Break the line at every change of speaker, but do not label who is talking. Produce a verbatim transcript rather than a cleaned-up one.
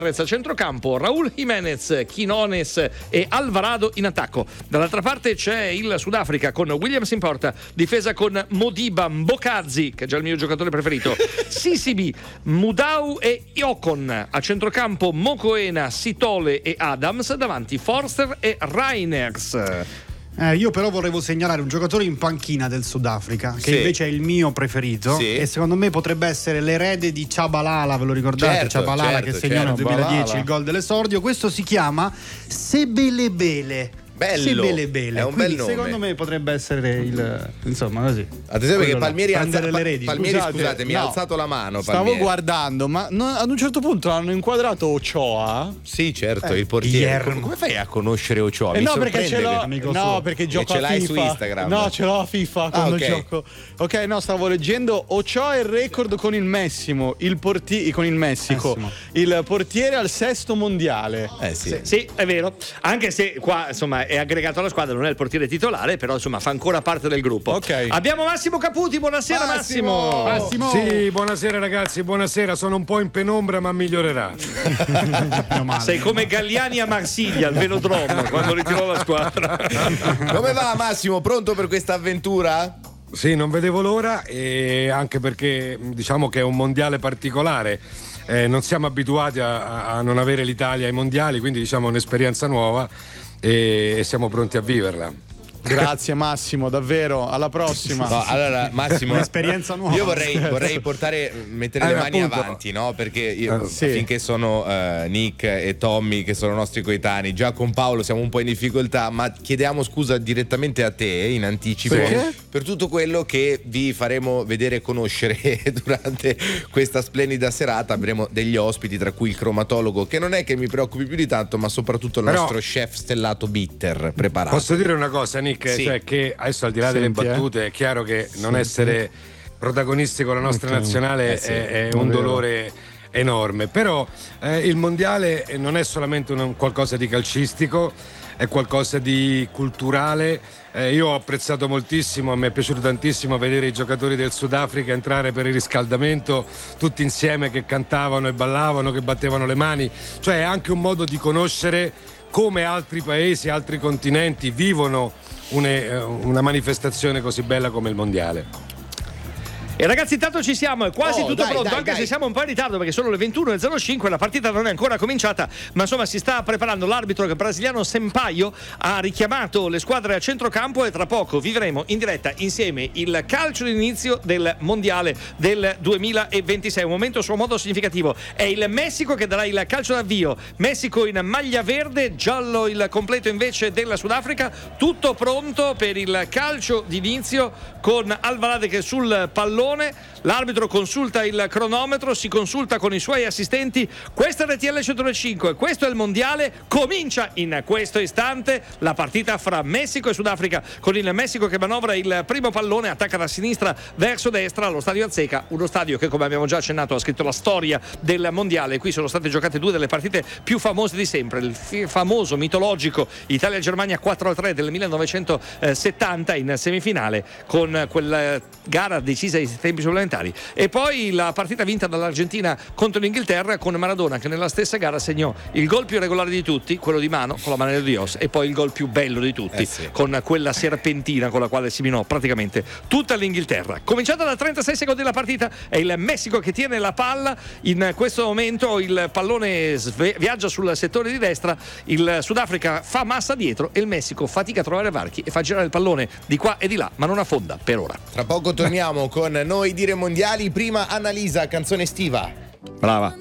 A centrocampo Raúl Jiménez, Quinones e Alvarado in attacco. Dall'altra parte c'è il Sudafrica con Williams in porta, difesa con Modiba, Mbokadzi, che è già il mio giocatore preferito, Sisibi, Mudau e Iocon. A centrocampo Mokoena, Sitole e Adams, davanti Forster e Reiners.
Eh, io però volevo segnalare un giocatore in panchina del Sudafrica, che
sì.
invece è il mio preferito,
sì.
e secondo me potrebbe essere l'erede di Chabalala, ve lo ricordate?
Certo,
Chabalala
certo,
che segnò
certo.
nel duemiladieci
Balala.
il gol dell'esordio. Questo si chiama Sebelebele.
Bello,
Sebelebele.
è un
Quindi,
bel nome.
Secondo me potrebbe essere il, insomma, così.
Attenzione perché
Quello là,
Palmieri, alza,
prendere le
Pa-
redini.
Palmieri
Scusate,
scusate, mi ha
no.
alzato la mano.
Stavo
Palmieri.
guardando, ma non- ad un certo punto hanno inquadrato Ochoa.
Sì, certo, il portiere.
Guillermo.
Come fai a conoscere Ochoa?
Eh
Mi
no, perché
sorprende
ce l'ho,
che-
amico
no,
suo.
perché
Che
gioco
ce
a
l'hai
FIFA.
su Instagram.
No, ce l'ho a FIFA quando
Ah, ok.
gioco. Ok, no, stavo leggendo Ochoa è il record con il Messimo, il porti- con il Messico.
Messimo.
Il portiere al sesto mondiale.
Eh sì.
Sì, è vero. Anche se qua insomma è aggregato alla squadra, non è il portiere titolare, però insomma fa ancora parte del gruppo.
Ok.
Abbiamo Massimo Caputi, buonasera Massimo.
Massimo.
Sì, buonasera ragazzi, buonasera. Sono un po' in penombra, ma migliorerà.
Meno male.
Sei come Galliani a Marsiglia al Velodrome quando ritirò la squadra.
Come va Massimo? Pronto per questa avventura?
Sì, non vedevo l'ora, e anche perché diciamo che è un mondiale particolare. Eh, non siamo abituati a, a non avere l'Italia ai mondiali, quindi diciamo un'esperienza nuova e, e siamo pronti a viverla.
Grazie Massimo, davvero, alla prossima.
No, allora Massimo,
Un'esperienza nuova.
io vorrei, vorrei portare, mettere le
Eh,
mani
appunto.
avanti, no? Perché io,
Eh,
sì.
finché sono eh, Nick e Tommy, che sono nostri coetanei, già con Paolo siamo un po' in difficoltà, ma chiediamo scusa direttamente a te in anticipo
Perché?
per tutto quello che vi faremo vedere e conoscere durante questa splendida serata. Avremo degli ospiti, tra cui il cromatologo, che non è che mi preoccupi più di tanto, ma soprattutto il
Però-
nostro chef stellato bitter preparato.
Posso dire una cosa, Nick?
Sì.
Cioè che adesso, al di là delle
Senti, eh.
battute, è chiaro che non essere protagonisti con la nostra
Ok.
nazionale
Eh sì,
è, è
è
un
vero.
dolore enorme. Però eh, il mondiale non è solamente un, qualcosa di calcistico, è qualcosa di culturale. Eh, io ho apprezzato moltissimo, mi è piaciuto tantissimo vedere i giocatori del Sudafrica entrare per il riscaldamento tutti insieme, che cantavano e ballavano, che battevano le mani. Cioè è anche un modo di conoscere come altri paesi, altri continenti vivono une- una manifestazione così bella come il mondiale.
E ragazzi, intanto ci siamo, è quasi
Oh,
tutto
dai,
pronto,
dai,
anche
dai.
se siamo un po' in ritardo perché sono le ventuno e zero cinque, la partita non è ancora cominciata, ma insomma si sta preparando. L'arbitro brasiliano Sampaio ha richiamato le squadre a centrocampo e tra poco vivremo in diretta insieme il calcio d'inizio del mondiale del duemilaventisei. Un momento a suo modo significativo. È il Messico che darà il calcio d'avvio. Messico in maglia verde, giallo il completo invece della Sudafrica. Tutto pronto per il calcio d'inizio con Alvarado che è sul pallone. L'arbitro consulta il cronometro, si consulta con i suoi assistenti. Questa è R T L centocinque, questo è il mondiale. Comincia in questo istante la partita fra Messico e Sudafrica, con il Messico che manovra il primo pallone, attacca da sinistra verso destra allo stadio Azteca, uno stadio che, come abbiamo già accennato, ha scritto la storia del mondiale. Qui sono state giocate due delle partite più famose di sempre, il fi- famoso mitologico Italia-Germania quattro a tre del millenovecentosettanta in semifinale, con quella gara decisa ai tempi supplementari, e poi la partita vinta dall'Argentina contro l'Inghilterra con Maradona che nella stessa gara segnò il gol più regolare di tutti, quello di mano con la mano di Dios, e poi il gol più bello di tutti,
Eh sì.
con quella serpentina con la quale si minò praticamente tutta l'Inghilterra. Cominciata da trentasei secondi la partita, è il Messico che tiene la palla. In questo momento il pallone sve- viaggia sul settore di destra, il Sudafrica fa massa dietro e il Messico fatica a trovare varchi e fa girare il pallone di qua e di là, ma non affonda per ora.
Tra poco torniamo con Noi dire mondiali. Prima Annalisa, canzone estiva.
Brava.